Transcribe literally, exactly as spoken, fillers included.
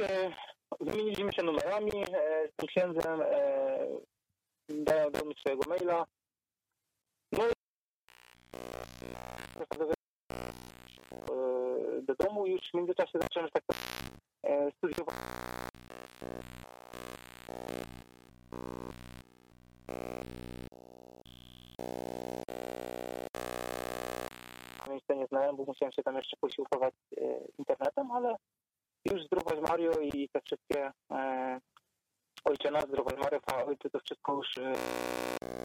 e, wymieniliśmy się numerami, e, z tym księdzem e, dał, dał mi swojego maila. No i e, do domu już w międzyczasie zacząłem tak e, studiować. Miejsce nie znałem, bo musiałem się tam jeszcze posiłkować e, internetem, ale już Zdrowaś Mario i te wszystkie e, Ojcze Nasz, Zdrowaś Mario, Chwała Ojcu, to wszystko już e,